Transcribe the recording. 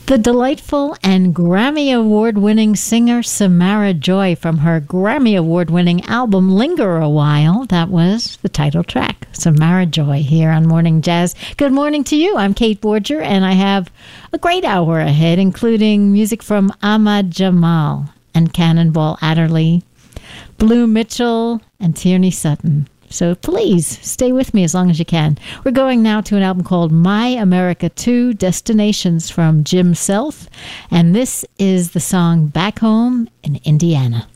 The delightful and Grammy Award-winning singer Samara Joy from her Grammy Award-winning album Linger a While. That was the title track, Samara Joy, here on Morning Jazz. Good morning to you. I'm Kate Borger, and I have a great hour ahead, including music from Ahmad Jamal and Cannonball Adderley, Blue Mitchell, and Tierney Sutton. So please stay with me as long as you can. We're going now to an album called My America 2 Destinations from Jim Self. And this is the song Back Home in Indiana.